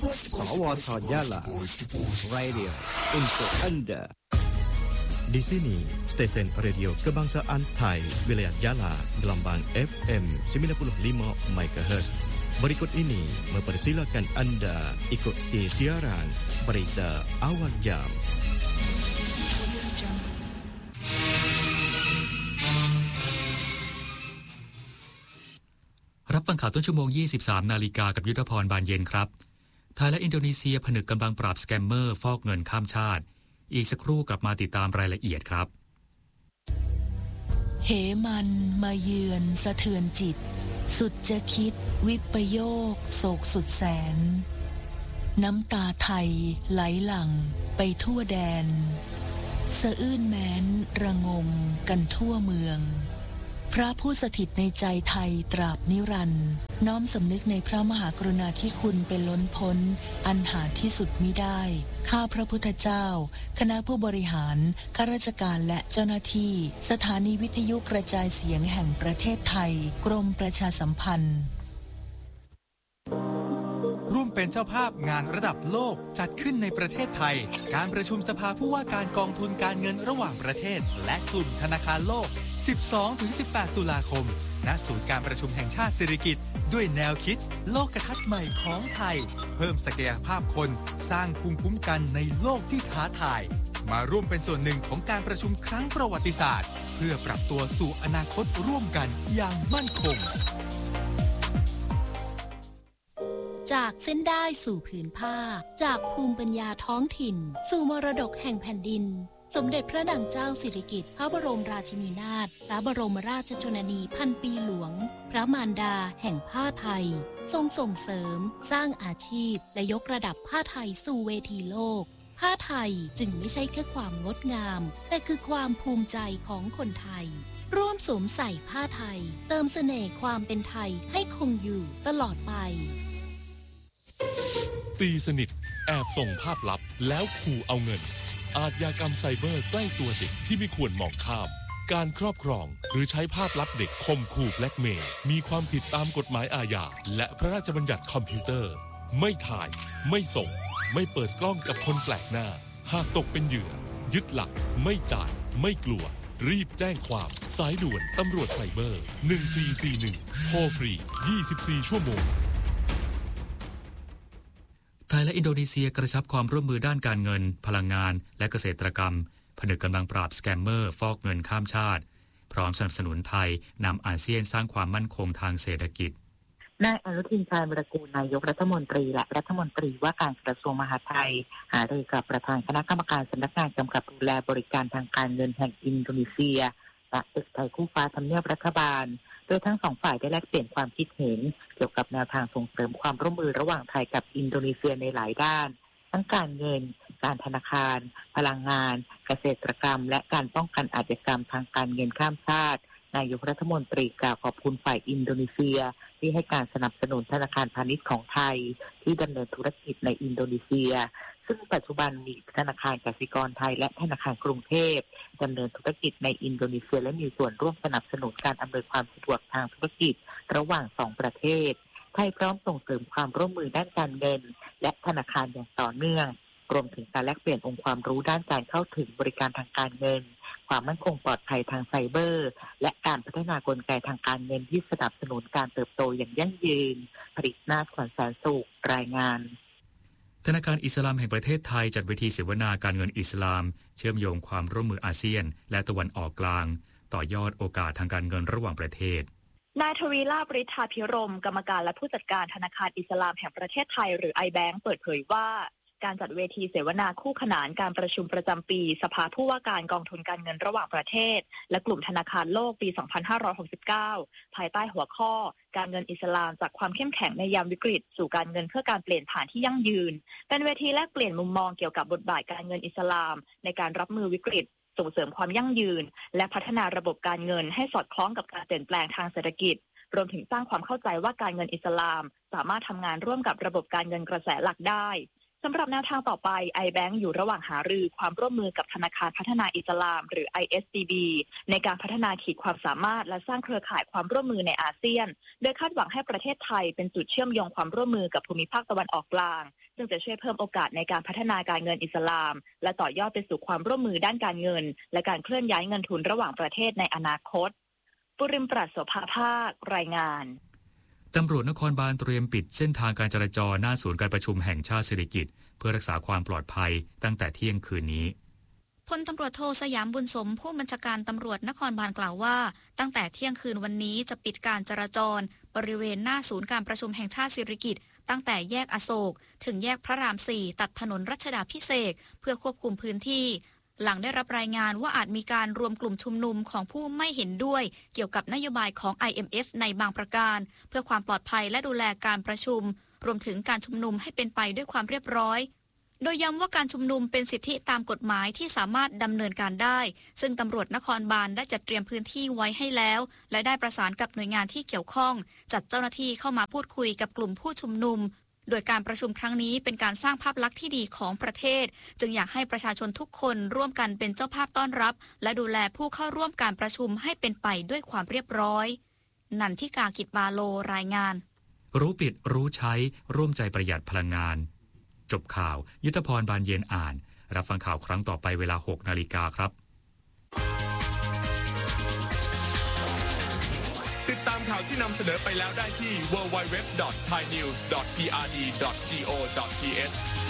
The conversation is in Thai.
Sawat Yala Radio untuk Anda. Di sini, stesen radio kebangsaan Thai, wilayah Jala, gelombang FM 95 MHz. Berikut ini mempersilakan anda ikuti siaran berita awal jam. รับฟังข่าวต้นชั่วโมง 23 นาฬิกากับยุทธพรบานเย็นครับไทยและอินโดนีเซียผนึกกำลังปราบสแกมเมอร์ฟอกเงินข้ามชาติอีกสักครู่กลับมาติดตามรายละเอียดครับเหมันมาเยือนสะเทือนจิตสุดจะคิดวิปโยคโศกสุดแสนน้ำตาไทยไหลหลั่งไปทั่วแดนสะอื้นแม้นระงมกันทั่วเมืองพระผู้สถิตในใจไทยตราบนิรันดร์น้อมสำนึกในพระมหากรุณาธิคุณเป็นล้นพ้นอันหาที่สุดมิได้ข้าพระพุทธเจ้าคณะผู้บริหารข้าราชการและเจ้าหน้าที่สถานีวิทยุกระจายเสียงแห่งประเทศไทยกรมประชาสัมพันธ์ร่วมเป็นเจ้าภาพงานระดับโลกจัดขึ้นในประเทศไทยการประชุมสภาผู้ว่าการกองทุนการเงินระหว่างประเทศและกลุ่มธนาคารโลก 12-18 ตุลาคมณศูนย์การประชุมแห่งชาติสิริกิติ์ด้วยแนวคิดโลกทัศน์ใหม่ของไทยเพิ่มศักยภาพคนสร้างภูมิคุ้มกันในโลกที่ท้าทายมาร่วมเป็นส่วนหนึ่งของการประชุมครั้งประวัติศาสตร์เพื่อปรับตัวสู่อนาคตร่วมกันอย่างมั่นคงจากเส้นได้สู่ผืนผ้าจากภูมิปัญญาท้องถิ่นสู่มรดกแห่งแผ่นดินสมเด็จพระนางเจ้าสิริกิติ์พระบรมราชินีนาถพระบรมราชชนนีพันปีหลวงพระมารดาแห่งผ้าไทยทรงส่งเสริมสร้างอาชีพและยกระดับผ้าไทยสู่เวทีโลกผ้าไทยจึงไม่ใช่แค่ความงดงามแต่คือความภูมิใจของคนไทยร่วมสวมใส่ผ้าไทยเติมเสน่ห์ความเป็นไทยให้คงอยู่ตลอดไปตีสนิทแอบส่งภาพลับแล้วขู่เอาเงินอาชญากรรมไซเบอร์ใกล้ตัวเด็กที่ไม่ควรมองข้ามการครอบครองหรือใช้ภาพลับเด็กข่มขู่แบล็กเมย์มีความผิดตามกฎหมายอาญาและพระราชบัญญัติคอมพิวเตอร์ไม่ถ่ายไม่ส่งไม่เปิดกล้องกับคนแปลกหน้าหากตกเป็นเหยื่อยึดหลักไม่จ่ายไม่กลัวรีบแจ้งความสายด่วนตำรวจไซเบอร์1441โทรฟรี24ชั่วโมงไทยและอินโดนีเซียกระชับความร่วมมือด้านการเงินพลังงานและเกษตรกรรมผนึกกำลังปราบสแกมเมอร์ฟอกเงินข้ามชาติพร้อมสนับสนุนไทยนำอาเซียนสร้างความมั่นคงทางเศรษฐกิจนายอนุทินชาญวิรากูลนายกรัฐมนตรีและรัฐมนตรีว่าการกระทรวงมหาดไทยหารือกับประธานคณะกรรมการสำนักงานกำกับดูแลบริการทางการเงินแห่งอินโดนีเซียและตึกไทยคู่ฟ้าทำเนียบรัฐบาลโดยทั้งสองฝ่ายได้แลกเปลี่ยนความคิดเห็นเกี่ยวกับแนวทางส่งเสริมความร่วมมือระหว่างไทยกับอินโดนีเซียในหลายด้านทั้งการเงินการธนาคารพลังงานเกษตรกรรมและการป้องกันอาชญากรรมทางการเงินข้ามชาตินายกรัฐมนตรีกล่าวขอบคุณฝ่ายอินโดนีเซียที่ให้การสนับสนุนธนาคารพาณิชย์ของไทยที่ดำเนินธุรกิจในอินโดนีเซียซึ่งปัจจุบันมีธนาคารกสิกรไทยและธนาคารกรุงเทพดำเนินธุรกิจในอินโดนีเซียและมีส่วนร่วมสนับสนุนการอำนวยความสะดวกทางธุรกิจระหว่างสองประเทศไทยพร้อมส่งเสริมความร่วมมือด้านการเงินและธนาคารอย่างต่อเนื่องรวมถึงการแลกเปลี่ยนองค์ความรู้ด้านการเข้าถึงบริการทางการเงินความมั่นคงปลอดภัยทางไซเบอร์และการพัฒนากลไกทางการเงินที่สนับสนุนการเติบโตอย่างยั่งยืนผลิตนาถขวัญแสนสุขรายงานธนาคารอิสลามแห่งประเทศไทยจัดเวทีเสวนาการเงินอิสลามเชื่อมโยงความร่วมมืออาเซียนและตะวันออกกลางต่อยอดโอกาสทางการเงินระหว่างประเทศนายทวีลาภฤทธาภิรมย์กรรมการและผู้จัดการธนาคารอิสลามแห่งประเทศไทยหรือ iBank เปิดเผยว่าการจัดเวทีเสวนาคู่ขนานการประชุมประจำปีสภาผู้ว่าการกองทุนการเงินระหว่างประเทศและกลุ่มธนาคารโลกปี 2569 ภายใต้หัวข้อการเงินอิสลามจากความเข้มแข็งในยามวิกฤตสู่การเงินเพื่อการเปลี่ยนผ่านที่ยั่งยืนเป็นเวทีแลกเปลี่ยนมุมมองเกี่ยวกับบทบาทการเงินอิสลามในการรับมือวิกฤตส่งเสริมความยั่งยืนและพัฒนาระบบการเงินให้สอดคล้องกับการเปลี่ยนแปลงทางเศรษฐกิจรวมถึงสร้างความเข้าใจว่าการเงินอิสลามสามารถทำงานร่วมกับระบบการเงินกระแสหลักได้สำหรับแนวทางต่อไป iBank อยู่ระหว่างหารือความร่วมมือกับธนาคารพัฒนาอิสลามหรือ ISDB ในการพัฒนาขีดความสามารถและสร้างเครือข่ายความร่วมมือในอาเซียนโดยคาดหวังให้ประเทศไทยเป็นจุดเชื่อมโยงความร่วมมือกับภูมิภาคตะวันออกกลางซึ่งจะช่วยเพิ่มโอกาสในการพัฒนาการเงินอิสลามและต่อยอดไปสู่ความร่วมมือด้านการเงินและการเคลื่อนย้ายเงินทุนระหว่างประเทศในอนาคตปุริมปราศโสภาภาครายงานตำรวจนครบาลเตรียมปิดเส้นทางการจราจรหน้าศูนย์การประชุมแห่งชาติสิริกิติ์เพื่อรักษาความปลอดภัยตั้งแต่เที่ยงคืนนี้พลตำรวจโทสยามบุญสมผู้บัญชาการตำรวจนครบาลกล่าวว่าตั้งแต่เที่ยงคืนวันนี้จะปิดการจราจรบริเวณหน้าศูนย์การประชุมแห่งชาติสิริกิติ์ตั้งแต่แยกอโศกถึงแยกพระราม 4ตัดถนนรัชดาภิเษกเพื่อควบคุมพื้นที่หลังได้รับรายงานว่าอาจมีการรวมกลุ่มชุมนุมของผู้ไม่เห็นด้วยเกี่ยวกับนโยบายของ IMF ในบางประการเพื่อความปลอดภัยและดูแลการประชุมรวมถึงการชุมนุมให้เป็นไปด้วยความเรียบร้อยโดยย้ำว่าการชุมนุมเป็นสิทธิตามกฎหมายที่สามารถดำเนินการได้ซึ่งตำรวจนครบาลได้จัดเตรียมพื้นที่ไว้ให้แล้วและได้ประสานกับหน่วยงานที่เกี่ยวข้องจัดเจ้าหน้าที่เข้ามาพูดคุยกับกลุ่มผู้ชุมนุมโดยการประชุมครั้งนี้เป็นการสร้างภาพลักษณ์ที่ดีของประเทศจึงอยากให้ประชาชนทุกคนร่วมกันเป็นเจ้าภาพต้อนรับและดูแลผู้เข้าร่วมการประชุมให้เป็นไปด้วยความเรียบร้อยนันทิกากิจบาโลรายงานรู้ปิดรู้ใช้ร่วมใจประหยัดพลังงานจบข่าวยุทธพรบานเย็นอ่านรับฟังข่าวครั้งต่อไปเวลา 6 นาฬิกาครับติดตามข่าวที่นำเสนอไปแล้วได้ที่ www.thainews.prd.go.th